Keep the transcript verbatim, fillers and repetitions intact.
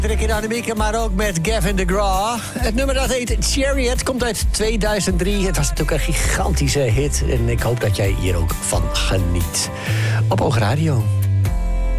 Druk in Annemieke, maar ook met Gavin DeGraw. Het nummer dat heet Chariot komt uit tweeduizend drie. Het was natuurlijk een gigantische hit. En ik hoop dat jij hier ook van geniet. Op Oog Radio.